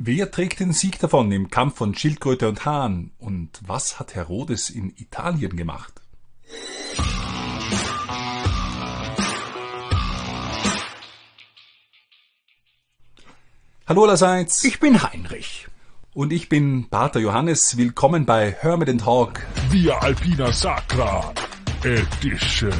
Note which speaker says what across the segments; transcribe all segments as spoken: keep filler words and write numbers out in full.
Speaker 1: Wer trägt den Sieg davon im Kampf von Schildkröte und Hahn? Und was hat Herodes in Italien gemacht? Hallo allerseits,
Speaker 2: Ich bin Heinrich.
Speaker 1: und ich bin Pater Johannes. Willkommen bei Hermit and Hawk.
Speaker 3: Via Alpina Sacra Edition.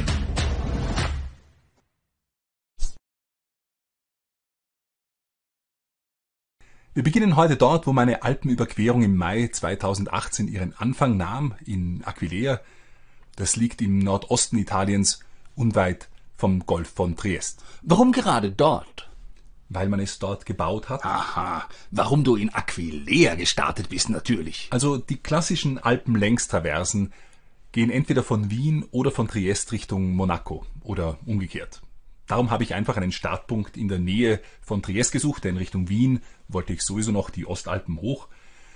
Speaker 1: Wir beginnen heute dort, wo meine Alpenüberquerung im Mai zweitausendachtzehn ihren Anfang nahm, in Aquileia. Das liegt im Nordosten Italiens, unweit vom Golf von Triest,
Speaker 2: Warum gerade dort?
Speaker 1: weil man es dort gebaut hat.
Speaker 2: Aha, warum du in Aquileia gestartet bist natürlich.
Speaker 1: Also die klassischen Alpenlängstraversen gehen entweder von Wien oder von Triest Richtung Monaco oder umgekehrt. Darum habe ich einfach einen Startpunkt in der Nähe von Triest gesucht, denn Richtung Wien wollte ich sowieso noch die Ostalpen hoch.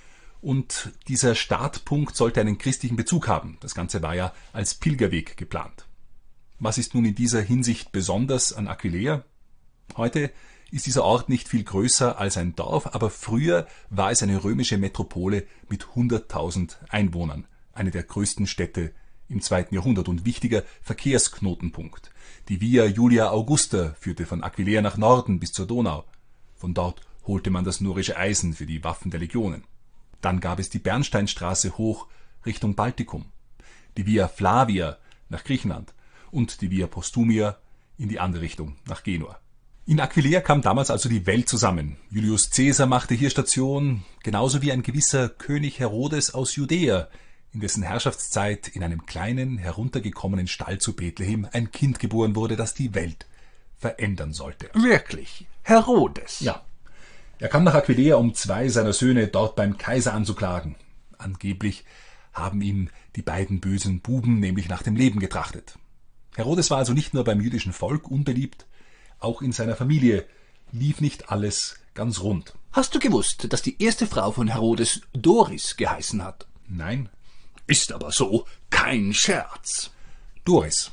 Speaker 1: Und dieser Startpunkt sollte einen christlichen Bezug haben. Das Ganze war ja als Pilgerweg geplant. Was ist nun in dieser Hinsicht besonders an Aquileia? Heute ist dieser Ort nicht viel größer als ein Dorf, aber früher war es eine römische Metropole mit hunderttausend Einwohnern, eine der größten Städte im zweiten Jahrhundert und wichtiger Verkehrsknotenpunkt. Die Via Julia Augusta führte von Aquileia nach Norden bis zur Donau. Von dort holte man das nurische Eisen für die Waffen der Legionen. Dann gab es die Bernsteinstraße hoch Richtung Baltikum, die Via Flavia nach Griechenland und die Via Postumia in die andere Richtung nach Genua. In Aquileia kam damals also die Welt zusammen. Julius Caesar machte hier Station, genauso wie ein gewisser König Herodes aus Judäa, in dessen Herrschaftszeit in einem kleinen, heruntergekommenen Stall zu Bethlehem ein Kind geboren wurde, das die Welt verändern sollte.
Speaker 2: Wirklich, Herodes.
Speaker 1: Ja, er kam nach Aquileia, um zwei seiner Söhne dort beim Kaiser anzuklagen. Angeblich haben ihm die beiden bösen Buben nämlich nach dem Leben getrachtet. Herodes war also nicht nur beim jüdischen Volk unbeliebt, auch in seiner Familie lief nicht alles ganz rund.
Speaker 2: Hast du gewusst, dass die erste Frau von Herodes Doris geheißen hat?
Speaker 1: Nein,
Speaker 2: Ist aber so, kein Scherz.
Speaker 1: Doris.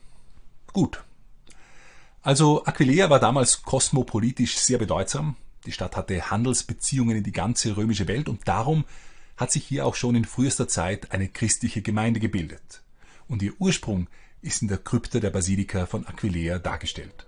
Speaker 1: Gut. Also Aquileia war damals kosmopolitisch sehr bedeutsam. Die Stadt hatte Handelsbeziehungen in die ganze römische Welt und darum hat sich hier auch schon in frühester Zeit eine christliche Gemeinde gebildet. Und ihr Ursprung ist in der Krypta der Basilika von Aquileia dargestellt.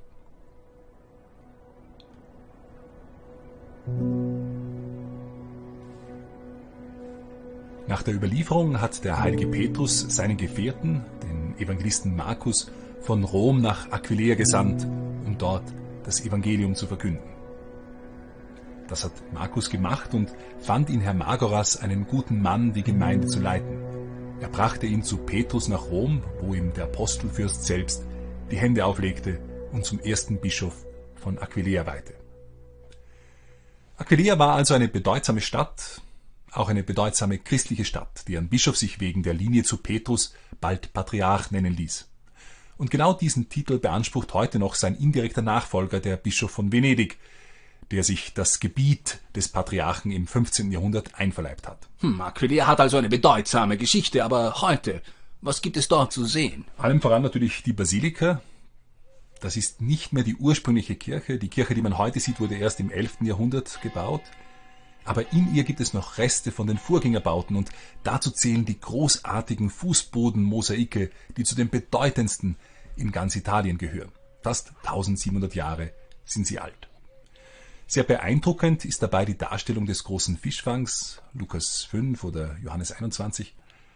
Speaker 1: Nach der Überlieferung hat der heilige Petrus seinen Gefährten, den Evangelisten Markus, von Rom nach Aquileia gesandt, um dort das Evangelium zu verkünden. Das hat Markus gemacht und fand in Hermagoras einen guten Mann, die Gemeinde zu leiten. Er brachte ihn zu Petrus nach Rom, wo ihm der Apostelfürst selbst die Hände auflegte und zum ersten Bischof von Aquileia weihte. Aquileia war also eine bedeutsame Stadt, auch eine bedeutsame christliche Stadt, deren Bischof sich wegen der Linie zu Petrus bald Patriarch nennen ließ. Und genau diesen Titel beansprucht heute noch sein indirekter Nachfolger, der Bischof von Venedig, der sich das Gebiet des Patriarchen im fünfzehnten Jahrhundert einverleibt hat.
Speaker 2: Hm, Aquileia hat also eine bedeutsame Geschichte, aber heute, was gibt es dort zu sehen?
Speaker 1: Allem voran natürlich die Basilika. Das ist nicht mehr die ursprüngliche Kirche. Die Kirche, die man heute sieht, wurde erst im elften Jahrhundert gebaut. Aber in ihr gibt es noch Reste von den Vorgängerbauten und dazu zählen die großartigen Fußbodenmosaike, die zu den bedeutendsten in ganz Italien gehören. Fast tausendsiebenhundert Jahre sind sie alt. Sehr beeindruckend ist dabei die Darstellung des großen Fischfangs, Lukas fünf oder Johannes einundzwanzig.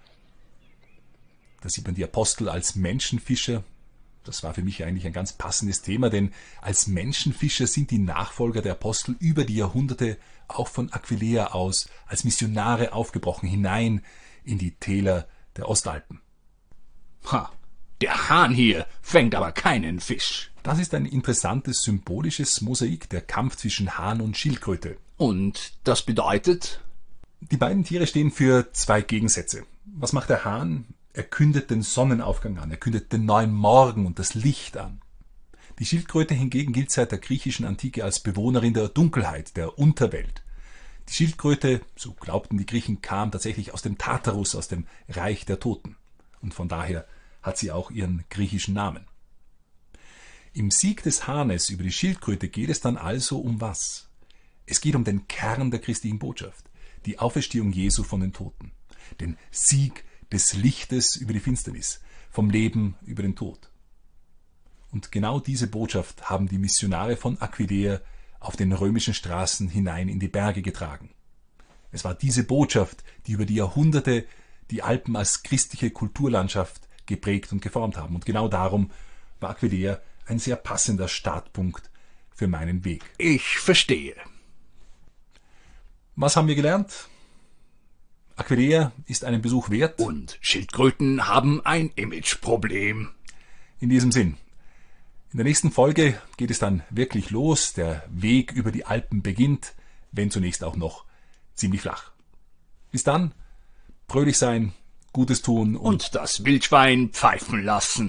Speaker 1: Da sieht man die Apostel als Menschenfischer. Das war für mich eigentlich ein ganz passendes Thema, denn als Menschenfischer sind die Nachfolger der Apostel über die Jahrhunderte auch von Aquileia aus als Missionare aufgebrochen hinein in die Täler der Ostalpen.
Speaker 2: Ha, der Hahn hier fängt aber keinen Fisch.
Speaker 1: Das ist ein interessantes symbolisches Mosaik, der Kampf zwischen Hahn und Schildkröte.
Speaker 2: Und das bedeutet?
Speaker 1: Die beiden Tiere stehen für zwei Gegensätze. Was macht der Hahn? Er kündet den Sonnenaufgang an, er kündet den neuen Morgen und das Licht an. Die Schildkröte hingegen gilt seit der griechischen Antike als Bewohnerin der Dunkelheit, der Unterwelt. Die Schildkröte, so glaubten die Griechen, kam tatsächlich aus dem Tartarus, aus dem Reich der Toten. Und von daher hat sie auch ihren griechischen Namen. Im Sieg des Hahnes über die Schildkröte geht es dann also um was? Es geht um den Kern der christlichen Botschaft, die Auferstehung Jesu von den Toten, den Sieg des Lichtes über die Finsternis, vom Leben über den Tod. Und genau diese Botschaft haben die Missionare von Aquileia auf den römischen Straßen hinein in die Berge getragen. Es war diese Botschaft, die über die Jahrhunderte die Alpen als christliche Kulturlandschaft geprägt und geformt haben. Und genau darum war Aquileia ein sehr passender Startpunkt für meinen Weg.
Speaker 2: Ich verstehe.
Speaker 1: Was haben wir gelernt? Aquileia ist einen Besuch wert.
Speaker 2: Und Schildkröten haben ein Imageproblem.
Speaker 1: In diesem Sinn. In der nächsten Folge geht es dann wirklich los. Der Weg über die Alpen beginnt, wenn zunächst auch noch ziemlich flach. Bis dann, fröhlich sein, Gutes tun und,
Speaker 2: Und das Wildschwein pfeifen lassen.